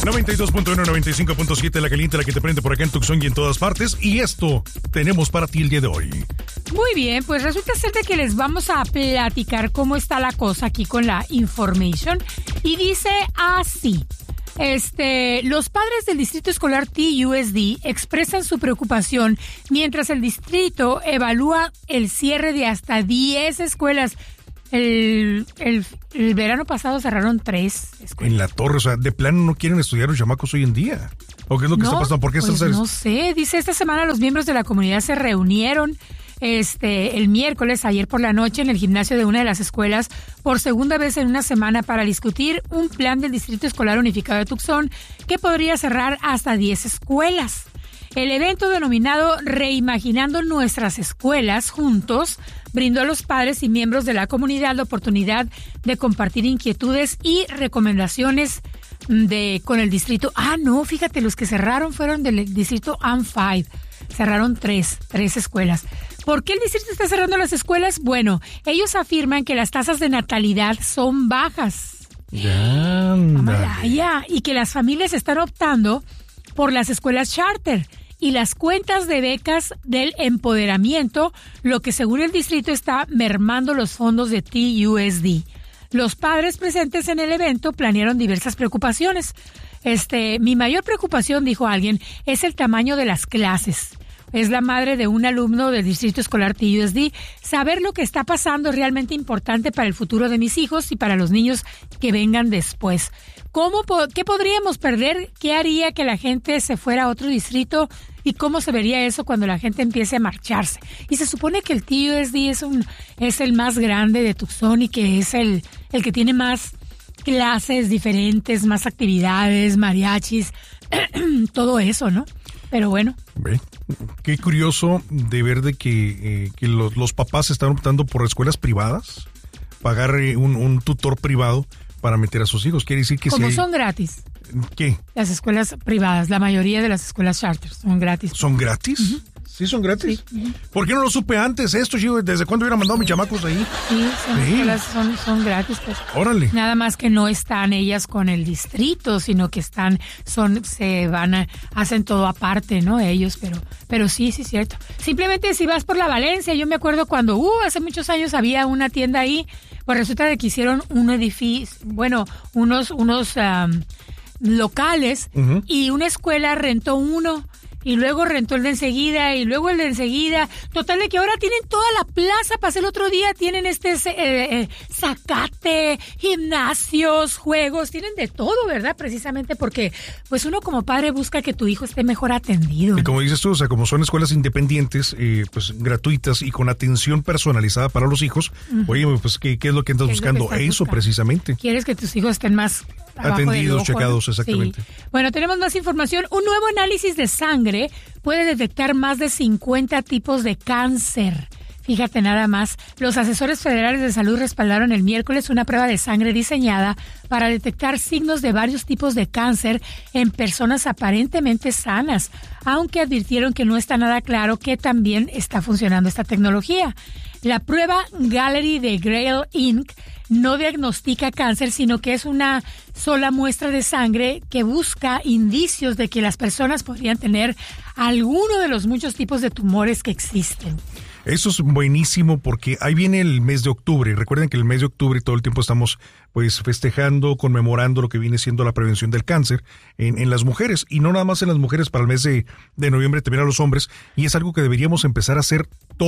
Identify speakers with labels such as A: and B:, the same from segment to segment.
A: 92.1, 95.7, la caliente, la que te prende por acá en Tucson y en todas partes. Y esto tenemos para ti el día de hoy.
B: Muy bien, pues resulta ser de que les vamos a platicar cómo está la cosa aquí con la information. Y dice así. Los padres del Distrito Escolar TUSD expresan su preocupación mientras el distrito evalúa el cierre de hasta 10 escuelas. El verano pasado cerraron 3 escuelas. En
A: la torre, o sea, de plano no quieren estudiar los chamacos hoy en día. ¿O qué es lo que está pasando? ¿Por qué
B: pues no sé, dice esta semana los miembros de la comunidad se reunieron el miércoles, ayer por la noche, en el gimnasio de una de las escuelas, por segunda vez en una semana para discutir un plan del Distrito Escolar Unificado de Tucson que podría cerrar hasta 10 escuelas. El evento denominado Reimaginando Nuestras Escuelas Juntos brindó a los padres y miembros de la comunidad la oportunidad de compartir inquietudes y recomendaciones con el distrito. No, fíjate, los que cerraron fueron del distrito AM5. Cerraron 3 escuelas. ¿Por qué el distrito está cerrando las escuelas? Bueno, ellos afirman que las tasas de natalidad son bajas. Y que las familias están optando por las escuelas charter y las cuentas de becas del empoderamiento, lo que según el distrito está mermando los fondos de TUSD. Los padres presentes en el evento planearon diversas preocupaciones. Mi mayor preocupación, dijo alguien, es el tamaño de las clases. Es la madre de un alumno del Distrito Escolar TUSD. Saber lo que está pasando es realmente importante para el futuro de mis hijos y para los niños que vengan después. ¿Qué podríamos perder? ¿Qué haría que la gente se fuera a otro distrito? ¿Y cómo se vería eso cuando la gente empiece a marcharse? Y se supone que el TUSD es el más grande de Tucson y que es el que tiene más clases diferentes, más actividades, mariachis, todo eso, ¿no? Pero bueno.
A: Qué curioso de ver de que los papás están optando por escuelas privadas, pagar un tutor privado para meter a sus hijos. Quiere decir que
B: como son gratis.
A: ¿Qué?
B: Las escuelas privadas, la mayoría de las escuelas charter son gratis.
A: ¿Son gratis? Uh-huh. ¿Sí son gratis? Sí. ¿Por qué no lo supe antes esto, chico? ¿Desde cuándo hubiera mandado a mis chamacos ahí?
B: Sí, escuelas son gratis. Pues.
A: Órale.
B: Nada más que no están ellas con el distrito, sino que hacen todo aparte, ¿no? Ellos, pero sí, cierto. Simplemente si vas por la Valencia, yo me acuerdo cuando, hace muchos años había una tienda ahí, pues resulta de que hicieron un edificio, unos locales, uh-huh. Y una escuela rentó uno. Y luego rentó el de enseguida, y luego el de enseguida. Total de que ahora tienen toda la plaza para el otro día. Tienen zacate, gimnasios, juegos. Tienen de todo, ¿verdad? Precisamente porque pues uno como padre busca que tu hijo esté mejor atendido.
A: Y como dices tú, o sea, como son escuelas independientes, pues gratuitas y con atención personalizada para los hijos, uh-huh. Oye, pues ¿qué es lo que estás buscando? Eso, precisamente.
B: ¿Quieres que tus hijos estén más
A: atendidos, checados,
B: ¿no?
A: Exactamente.
B: Sí. Bueno, tenemos más información. Un nuevo análisis de sangre puede detectar más de 50 tipos de cáncer. Fíjate nada más, los asesores federales de salud respaldaron el miércoles una prueba de sangre diseñada para detectar signos de varios tipos de cáncer en personas aparentemente sanas, aunque advirtieron que no está nada claro que también está funcionando esta tecnología. La prueba Gallery de Grail Inc. no diagnostica cáncer, sino que es una sola muestra de sangre que busca indicios de que las personas podrían tener alguno de los muchos tipos de tumores que existen.
A: Eso es buenísimo porque ahí viene el mes de octubre. Recuerden que el mes de octubre todo el tiempo estamos pues festejando, conmemorando lo que viene siendo la prevención del cáncer en las mujeres. Y no nada más en las mujeres, para el mes de noviembre también a los hombres. Y es algo que deberíamos empezar a hacer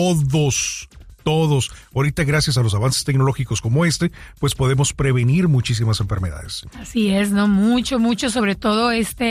A: todos. Ahorita, gracias a los avances tecnológicos como pues podemos prevenir muchísimas enfermedades.
B: Así es, ¿no? Mucho, sobre todo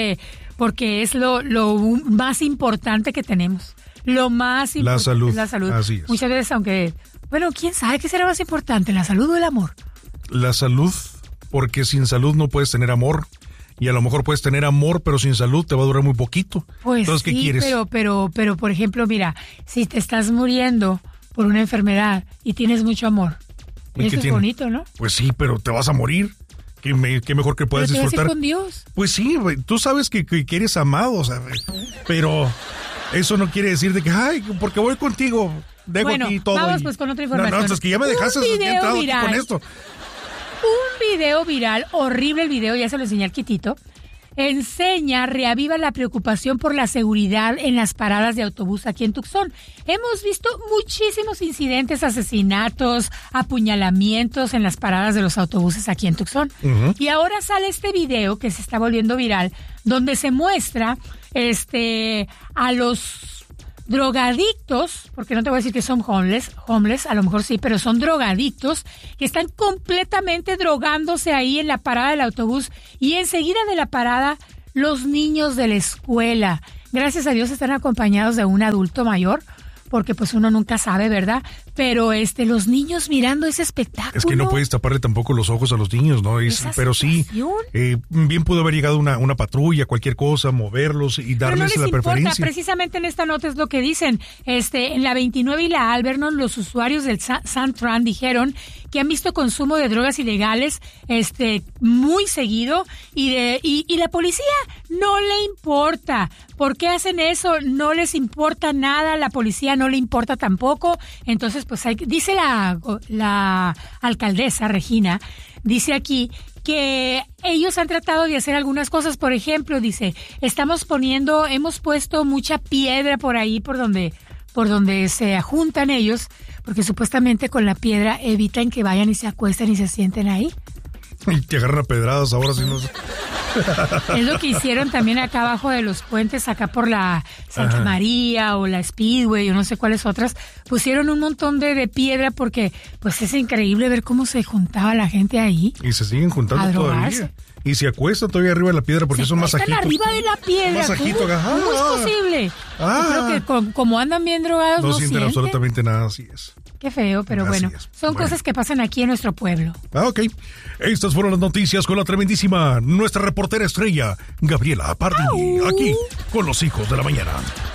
B: porque es lo más importante que tenemos. Lo más importante es la salud.
A: Así es.
B: Muchas veces, quién sabe qué será más importante, la salud o el amor.
A: La salud, porque sin salud no puedes tener amor. Y a lo mejor puedes tener amor, pero sin salud te va a durar muy poquito.
B: Pues
A: entonces, ¿qué quieres?
B: Pero, por ejemplo, mira, si te estás muriendo por una enfermedad y tienes mucho amor, eso es bonito, ¿no?
A: Pues sí, pero te vas a morir. Qué mejor que puedas disfrutar.
B: Con Dios.
A: Pues sí, tú sabes que eres amado, ¿sabes? Pero eso no quiere decir de que, porque voy contigo, dejo aquí todo.
B: Vamos pues con otra información.
A: No, es que ya me dejaste entrado aquí con esto.
B: Un video viral, horrible el video, ya se lo enseñé al Quitito. reaviva la preocupación por la seguridad en las paradas de autobús aquí en Tucson. Hemos visto muchísimos incidentes, asesinatos, apuñalamientos en las paradas de los autobuses aquí en Tucson. Uh-huh. Y ahora sale este video que se está volviendo viral, donde se muestra a los drogadictos, porque no te voy a decir que son homeless, a lo mejor sí, pero son drogadictos que están completamente drogándose ahí en la parada del autobús, y enseguida de la parada los niños de la escuela. Gracias a Dios están acompañados de un adulto mayor, porque pues uno nunca sabe, ¿verdad? Pero los niños mirando ese espectáculo.
A: Es que no puedes taparle tampoco los ojos a los niños, ¿no? Pero sí, bien pudo haber llegado una patrulla, cualquier cosa, moverlos y darles la preferencia.
B: Precisamente en esta nota es lo que dicen. En la 29 y la Alvernon, los usuarios del San Fran dijeron que han visto consumo de drogas ilegales muy seguido, y la policía no le importa. ¿Por qué hacen eso? No les importa nada, la policía no le importa tampoco. Entonces, pues dice la alcaldesa Regina, dice aquí que ellos han tratado de hacer algunas cosas. Por ejemplo, dice, hemos puesto mucha piedra por ahí, por donde se juntan ellos, porque supuestamente con la piedra evitan que vayan y se acuesten y se sienten ahí.
A: Y que agarran a pedradas ahora, si no sé.
B: Es lo que hicieron también acá abajo de los puentes, acá por la Santa María o la Speedway o no sé cuáles otras. Pusieron un montón de piedra porque pues es increíble ver cómo se juntaba la gente ahí.
A: Y se siguen juntando todavía. Y se acuestan todavía arriba de la piedra porque son masajitos.
B: Están arriba de la piedra.
A: Masajito,
B: ¿Cómo es posible? Yo creo que como andan bien drogados
A: no sienten absolutamente nada, así es.
B: Qué feo, pero bueno, son cosas que pasan aquí en nuestro pueblo.
A: Ok. Estas fueron las noticias con la tremendísima, nuestra reportera estrella, Gabriela Pardini, aquí con los hijos de la mañana.